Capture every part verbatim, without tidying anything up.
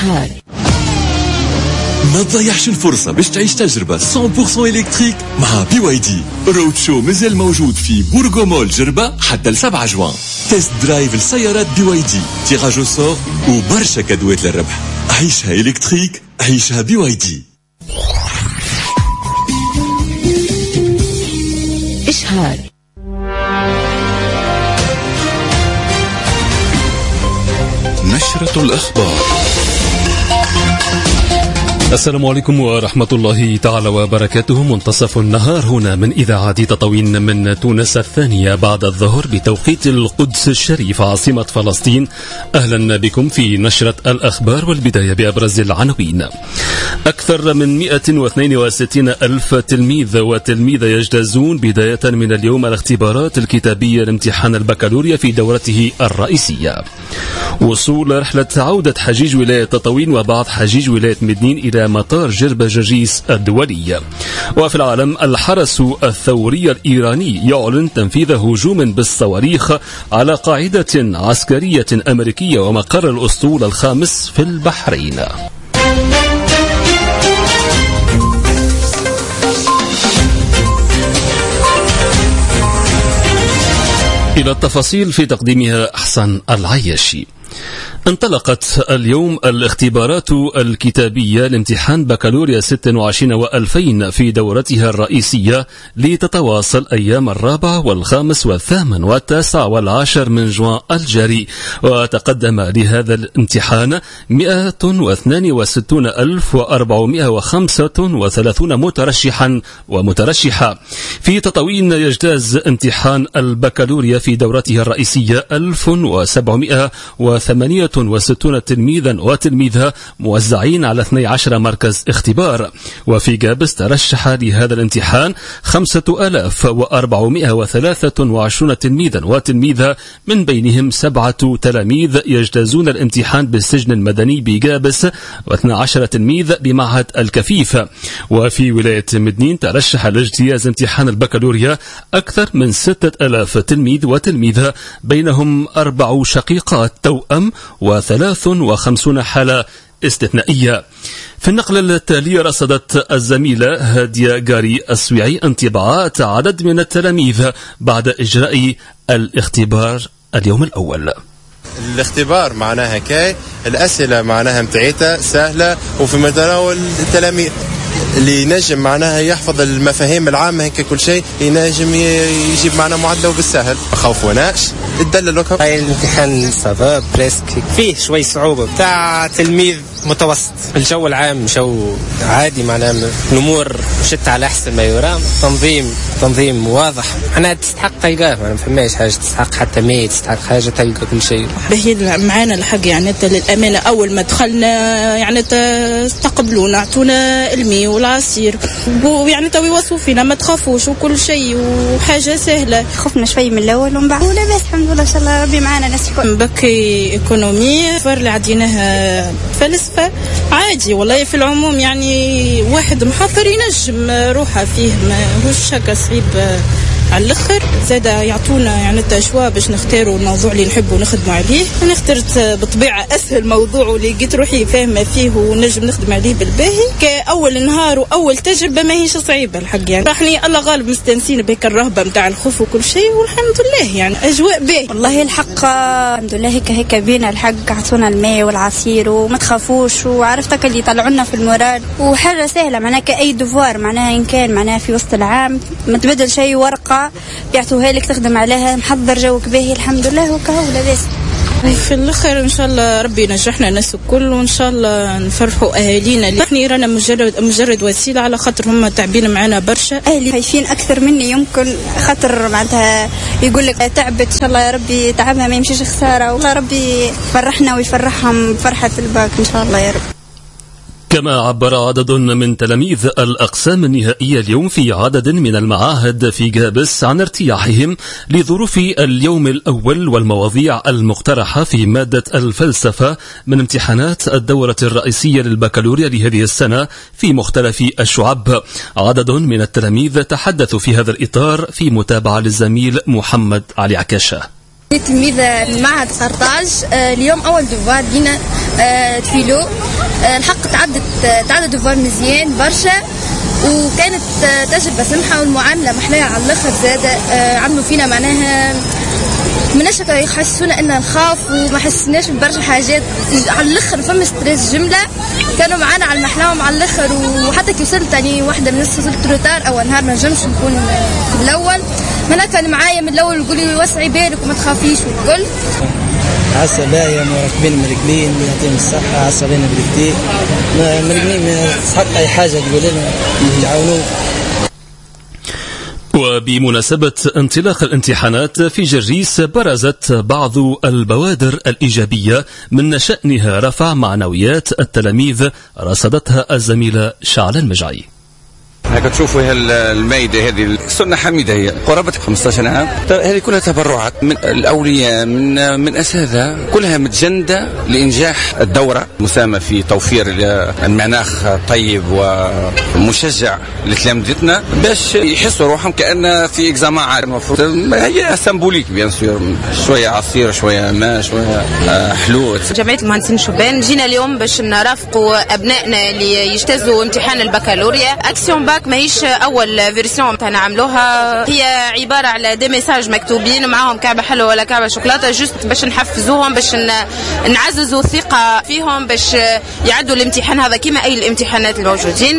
إشحال. ما تضيعش الفرصة باش تعيش تجربة مية بالمية إلكتريك مع بي واي دي. رود شو مازال موجود في بورغو مول جربة حتى لسبعة جوان. تيست درايف لسيارات بي واي دي، تيراج صور وبرشا كادوات للربح. عيشها إلكتريك، عيشها بي واي دي. إشحال. نشرة الأخبار. السلام عليكم ورحمة الله تعالى وبركاته. منتصف النهار هنا من إذاعة تطوين من تونس الثانية بعد الظهر بتوقيت القدس الشريف عاصمة فلسطين. أهلا بكم في نشرة الأخبار، والبداية بأبرز العناوين. أكثر من مئة واثنين وستين ألف تلميذ وتلميذة يجتازون بداية من اليوم الاختبارات الكتابية لامتحان البكالوريا في دورته الرئيسية. وصول رحلة عودة حجيج ولاية تطوين وبعض حجيج ولاية مدنين إلى مطار جربة جرجيس الدولي. وفي العالم، الحرس الثوري الإيراني يعلن تنفيذ هجوم بالصواريخ على قاعدة عسكرية أمريكية ومقر الأسطول الخامس في البحرين. إلى التفاصيل في تقديمها أحسن العياشي. انطلقت اليوم الاختبارات الكتابية لامتحان بكالوريا ستة وعشرين وألفين في دورتها الرئيسية لتتواصل أيام الرابع والخامس والثامن والتاسع والعاشر من جوان الجاري. وتقدم لهذا الامتحان مئة واثنين وستون ألف وأربعمئة وخمسة وثلاثون مترشحا ومترشحة. في تطوين يجتاز امتحان البكالوريا في دورته الرئيسية ألف وسبعمئة وثمانية وستون تلميذا وتلميذة موزعين على اثني عشر مركز اختبار. وفي جابس ترشح لهذا الامتحان خمسة آلاف وأربعمئة وثلاثة وعشرين تلميذا وتلميذة، من بينهم سبعة تلاميذ يجتازون الامتحان بالسجن المدني بجابس واثني عشر تلميذ بمعهد الكفيف. وفي ولاية مدنين ترشح لاجتياز امتحان البكالوريا أكثر من ستة آلاف تلميذ وتلميذة، بينهم أربع شقيقات توأم وثلاث وخمسون حالة استثنائية. في النقل التالي رصدت الزميلة هادية جاري السويعي انطباعات عدد من التلاميذ بعد إجراء الاختبار اليوم الأول. الاختبار معناها كاي الأسئلة معناها متعيتها سهلة وفي متناول التلاميذ، اللي ينجم معناها يحفظ المفاهيم العامة هيك كل شيء ينجم يجيب معنا معدله بالسهل. ما خوفوناش تدلل لكم. هاي الامتحان صعب بريسك، فيه شوي صعوبة بتاع تلميذ متوسط. الجو العام جو عادي، معناها الأمور مشت على أحسن ما يرام. تنظيم تنظيم واضح، معناها تستحق تلقاه، ما فماش حاجة تستحق حتى مية تستحق حاجة تلقى كل شيء. بهي معانا الحق يعني للأمانة، أول ما دخلنا يعني استقبلونا اعطونا المي والعصير ويعني تو يوصفوا فينا ما تخافوش وكل شيء وحاجة سهلة. خفنا شوي من الأول ومن بعد ولا بس الحمد لله إن شاء الله ربي معانا ناس كل. بكي إيكونومي فر اللي عديناها فلسفة عادي والله. في العموم يعني واحد محضر ينجم روحه فيه، ما هوش شكا صعيب على الاخر. زاد يعطونا يعني التشوا باش نختاروا الموضوع اللي نحبوا نخدموا عليه. انا اخترت بطبيعه اسهل موضوع واللي لقيت روحي فاهمه فيه ونجم نخدم عليه بالباهي. كاول نهار واول تجربه ما هيش صعيبه الحق يعني. راحني الله غالب مستانسين بهيك الرهبه نتاع الخوف وكل شيء، والحمد لله يعني اجواء باهي والله. الحق الحمد لله هيك هيك بينا الحق، عطونا الماء والعصير وما تخافوش، وعرفتك اللي طلعونا في المورال وحاجه سهله معناها كاي دفوار معناها ان كان معناها في وسط العام ما تبدل شيء ورقه بيعطوها لك تخدم عليها، محضر جوك باهي الحمد لله وكهو لاباس. في الاخر ان شاء الله ربي ينجحنا الناس الكل، وان شاء الله نفرحوا اهالينا اللي احنا رانا مجرد مجرد وسيله، على خاطر هم تعبين معنا برشا. اهلي خايفين اكثر مني يمكن، خاطر معناتها يقول لك تعبت ان شاء الله يا ربي تعبها ما يمشيش خساره، والله ربي يفرحنا ويفرحهم بفرحه الباك ان شاء الله يا رب. كما عبر عدد من تلاميذ الأقسام النهائية اليوم في عدد من المعاهد في جابس عن ارتياحهم لظروف اليوم الأول والمواضيع المقترحة في مادة الفلسفة من امتحانات الدورة الرئيسية للبكالوريا لهذه السنة في مختلف الشعب. عدد من التلاميذ تحدثوا في هذا الإطار في متابعة للزميل محمد علي عكاشة. تلميذ معهد قرطاج. اليوم أول دفعة دينا تفيلو الحق تعدت تعدد دفوار مزيان برشا، وكانت تجربة سمحة والمعاملة محلاها على الآخر زادة. عملوا فينا معناها مناش يحسسونا ان نخاف وما حسناش برشا حاجات على الاخر، فما ستريس جمله كانوا معانا على المحلاهم على الاخر. وحتى كي وصلت يعني واحده من الناس وصلت روتار او نهار ما نجمش نكون في الاول، ما كان معايا من الاول يقول لي وسعي بالك وما تخافيش والكل. عسى باهية مركبين مركبين يعطيهم الصحة، عسى علينا بالكتير مركبين تحط أي حاجة تقول لنا يعاونوك. وبمناسبة انطلاق الامتحانات في جرجيس برزت بعض البوادر الإيجابية من شأنها رفع معنويات التلاميذ، رصدتها الزميلة شعلة المجعي. هكا تشوفوا المائدة هذه سنة حميدة، هي قرابة خمسة عشر عام، هذه كلها تبرعات من الأولياء من من أساتذة، كلها متجندة لإنجاح الدورة، مساهمة في توفير المناخ طيب ومشجع لتلامذتنا باش يحسوا روحهم كأن في إكزامان عام. المفروض هي سمبوليك بيان سور، شوية عصير شوية ماء شوية حلوت. جمعية المهندسين الشبان جينا اليوم باش نرافقوا أبنائنا اللي يجتازوا امتحان البكالوريا. أكسيون باك ماهيش اول فيرسيون تاعنا عملوها، هي عباره على دي ميساج مكتوبين معاهم كعبه حلوه ولا كعبه شوكولاته، جست باش نحفزوهم، باش نعززوا الثقه فيهم، باش يعدوا الامتحان هذا كما اي الامتحانات الموجودين.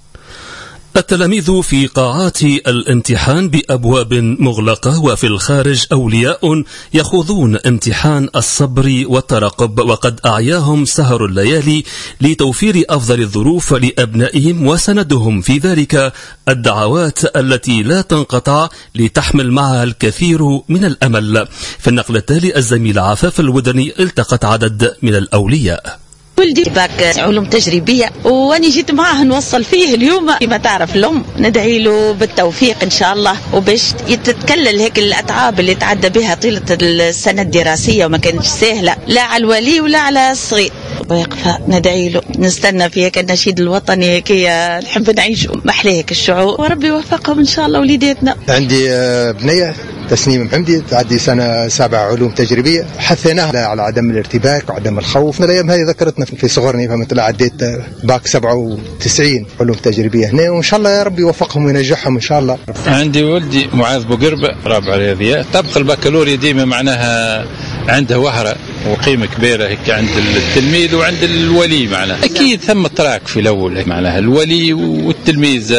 التلاميذ في قاعات الامتحان بأبواب مغلقة وفي الخارج أولياء يخوضون امتحان الصبر والترقب، وقد أعياهم سهر الليالي لتوفير أفضل الظروف لأبنائهم، وسندهم في ذلك الدعوات التي لا تنقطع لتحمل معها الكثير من الأمل. في النقل التالي الزميل عفاف الودني التقت عدد من الأولياء. ولدي باك علوم تجريبية وأنا جيت معاه نوصل فيه اليوم. كما تعرف الأم ندعي له بالتوفيق إن شاء الله، وباش يتتكلل هيك الأتعاب اللي تعدى بها طيلة السنة الدراسية وما كانتش سهلة لا على الولي ولا على الصغير. ويقفى ندعي له، نستنى في هيك النشيد الوطني هيك نحب نعيش محلاه هيك الشعور، وربي يوفقهم إن شاء الله وليداتنا. عندي بنية تسنيم محمدي تعدي سنة سابعة علوم تجريبية، حثيناها على عدم الارتباك وعدم الخوف. الأيام هذه ذكرتنا في صغرني، فمثل عديت باك سبعة وتسعين علوم تجريبية هنا، وإن شاء الله يا رب يوفقهم وينجحهم إن شاء الله. عندي ولدي معاذ بوقربة رابع رياضيات، طبق البكالوريا ديما معناها عنده وهرة وقيمة كبيرة هيك عند التلميذ وعند الولي. معناها أكيد ثم تراك في الأول معناها الولي والتلميذ،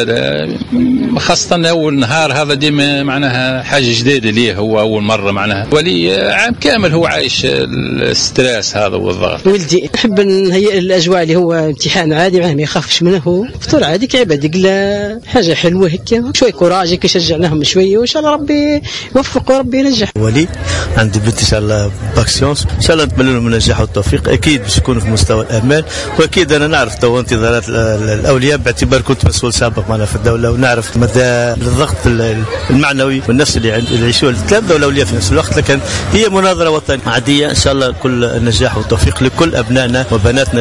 خاصة أول نهار هذا ديما معناها حاجة جديدة ليه، هو أول مرة معناها ولي عام كامل هو عايش الستريس هذا والضغط. ولدي نحب نهيئ الأجواء اللي هو امتحان عادي ما يخافش منه، فطور عادي كعبادك لا حاجة حلوة هيك، شوي كوراج يشجع لهم شوية، وإن شاء الله ربي يوفق وربي ينجح. ولي عندي بنت إن شاء الله باكسيونس، إن شاء الله نتمنى لهم النجاح والتوفيق، أكيد باش يكونوا في مستوى الأمان. وأكيد أنا نعرف تو انتظارات الأولياء باعتبار كنت مسؤول سابق معنا في الدولة، ونعرف مدى الضغط المعنوي والنفسي اللي يعيشوه التلامذة والأولياء في نفس الوقت. لكن هي مناظرة وطنية عادية، إن شاء الله كل النجاح والتوفيق لكل أبنائنا وبناتنا.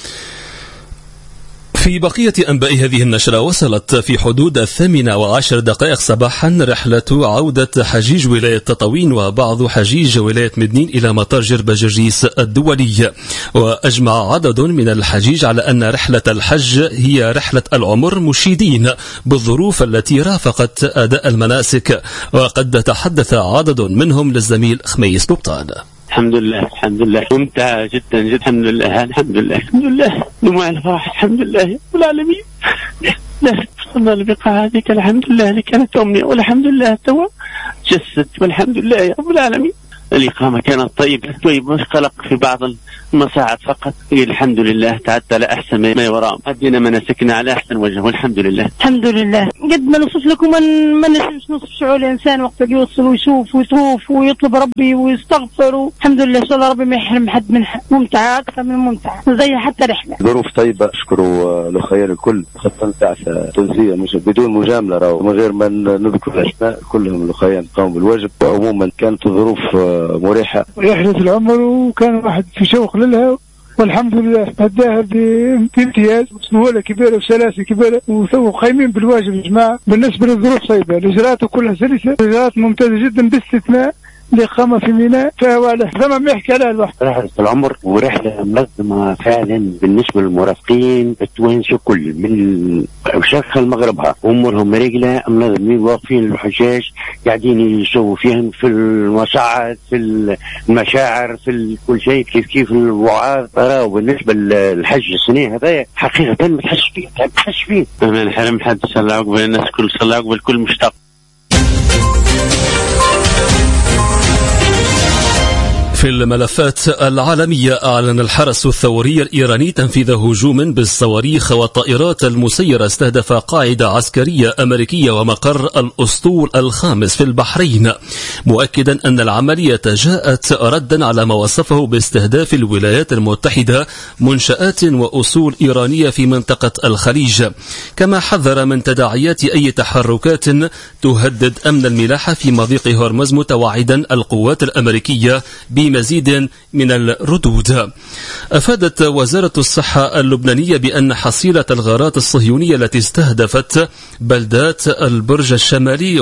في بقية أنباء هذه النشرة، وصلت في حدود الثامنة وعشر دقائق صباحا رحلة عودة حجيج ولاية تطاوين وبعض حجيج ولاية مدنين إلى مطار جربة جرجيس الدولي. وأجمع عدد من الحجيج على أن رحلة الحج هي رحلة العمر، مشيدين بالظروف التي رافقت أداء المناسك. وقد تحدث عدد منهم للزميل خميس ببطان. الحمد لله الحمد لله ممتع جدا جدا، الحمد لله الحمد لله الحمد لله دموع الفرح الحمد لله رب العالمين. لا وصلنا للبقاع هذيك الحمد لله اللي كانت أمنية، والحمد لله توا جسد، والحمد لله يا رب العالمين. الإقامة كانت طيبة طيب، مش قلق في بعض المصاعد فقط. الحمد لله تعدى على أحسن ما وراء، أدينا مناسكنا على أحسن وجه والحمد لله. الحمد لله قد ما نوصف لكم ما نسمش نوصف شعور الإنسان وقت يوصل ويشوف ويطوف ويطلب ربي ويستغفر. الحمد لله إن شاء الله ربي ما يحرم حد منها، ممتعة أكثر من ممتعة زي حتى رحلة. ظروف طيبة، أشكروا الأخيار الكل، خاصة بعثة تونسية مش بدون مجاملة راهو من غير ما نذكر الأسماء، كلهم الأخيار قاموا بالواجب، وعموما كانت ظروف مريحة. رحلة العمر وكان واحد في شوق لها، والحمد لله هداها بامتياز، سهولة كبيرة وسلاسة كبيرة، وقايمين بالواجب يا جماعة. بالنسبة للظروف طيبة، الإجراءات كلها سلسة، الإجراءات ممتازة جدا باستثناء الإقامة في ميناء فوالا ثم ما يحكي لها الواحد. رحلة العمر ورحلة منظمة فعلا بالنسبة للمرافقين التوانسة كل من شرق المغربها أمورهم رجلة منظمين واقفين الحجاج قاعدين يسووا فيهم في المصاعد في المشاعر في كل شيء كيف كيف الوعاظ. ترى بالنسبة للحج السنة هذا حقيقة ما تحس فيه ما تحس فيه. أنا الحرم حد صلى عقبال الناس كل صلى عقبال كل مشتاق. في الملفات العالمية، أعلن الحرس الثوري الإيراني تنفيذ هجوم بالصواريخ والطائرات المسيرة استهدف قاعدة عسكرية أمريكية ومقر الأسطول الخامس في البحرين، مؤكدا أن العملية جاءت ردا على ما وصفه باستهداف الولايات المتحدة منشآت وأصول إيرانية في منطقة الخليج. كما حذر من تداعيات أي تحركات تهدد أمن الملاحة في مضيق هرمز، متوعدا القوات الأمريكية بمزيد من الردود. أفادت وزارة الصحة اللبنانية بأن حصيلة الغارات الصهيونية التي استهدفت بلدات البرج الشمالي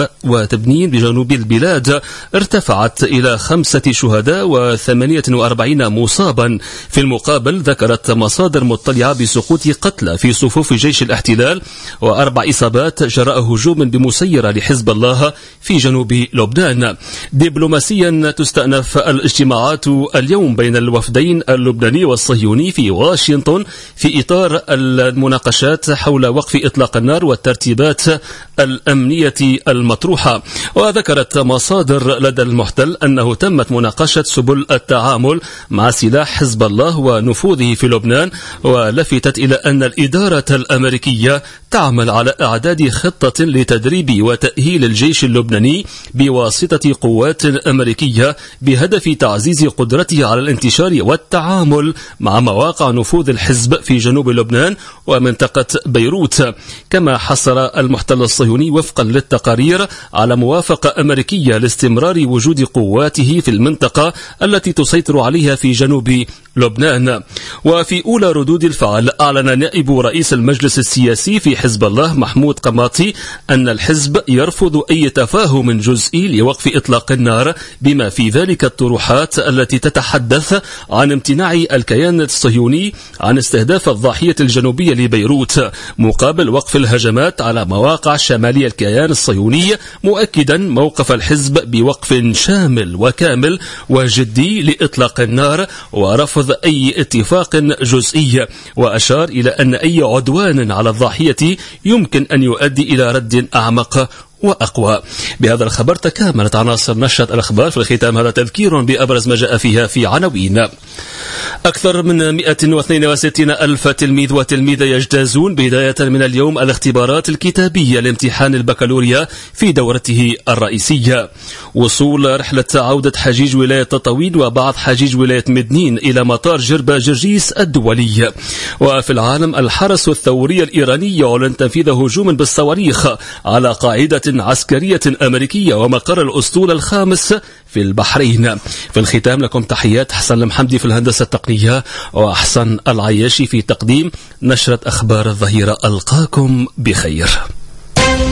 وتبنين بجنوب البلاد ارتفعت إلى خمسة شهداء وثمانية وأربعين مصابا. في المقابل ذكرت مصادر مطلعة بسقوط قتلى في صفوف جيش الاحتلال وأربع إصابات جراء هجوم بمسيرة لحزب الله في جنوب لبنان. دبلوماسيا تستأنف الاجتماعات اليوم بين الوفدين اللبناني والصهيوني في واشنطن في إطار المناقشات حول وقف إطلاق النار والترتيبات الأمنية المطروحة. وذكرت مصادر لدى المحتل أنه تمت مناقشة سبل التعامل مع سلاح حزب الله ونفوذه في لبنان، ولفتت إلى أن الإدارة الأمريكية تعمل على إعداد خطة لتدريب وتأهيل الجيش اللبناني بواسطة قوات أمريكية بهدف تعزيز قدرته على الانتشار والتعامل مع مواقع نفوذ الحزب في جنوب لبنان ومنطقة بيروت. كما حصل المحتل الصهيوني وفقا للتقارير على موافقة أمريكية لاستمرار وجود قواته في المنطقة التي تسيطر عليها في جنوب لبنان. وفي أولى ردود الفعل، أعلن نائب رئيس المجلس السياسي في حزب الله محمود قماطي أن الحزب يرفض أي تفاهم جزئي لوقف إطلاق النار، بما في ذلك الطروحات التي تتحدث عن امتناع الكيان الصهيوني عن استهداف الضاحية الجنوبية لبيروت مقابل وقف الهجمات على مواقع شمالي الكيان الصهيوني، مؤكدا موقف الحزب بوقف شامل وكامل وجدي لإطلاق النار ورفض أي اتفاق جزئي. وأشار إلى أن أي عدوان على الضاحية يمكن أن يؤدي إلى رد أعمق وأقوى. بهذا الخبر تكاملت عناصر نشرة الأخبار. في الختام هذا تذكير بأبرز ما جاء فيها في عناوين. أكثر من مئة واثنين وستين ألف تلميذ وتلميذة يجتازون بداية من اليوم الاختبارات الكتابية لامتحان البكالوريا في دورته الرئيسية. وصول رحلة عودة حجيج ولاية تطاوين وبعض حجيج ولاية مدنين إلى مطار جربة جرجيس الدولي. وفي العالم، الحرس الثوري الإيراني يعلن تنفيذ هجوم بالصواريخ على قاعدة عسكرية أمريكية ومقر الأسطول الخامس في البحرين. في الختام لكم تحيات حسن المحمدي في الهندسة التقنية وأحسن العياشي في تقديم نشرة أخبار الظهيرة. ألقاكم بخير.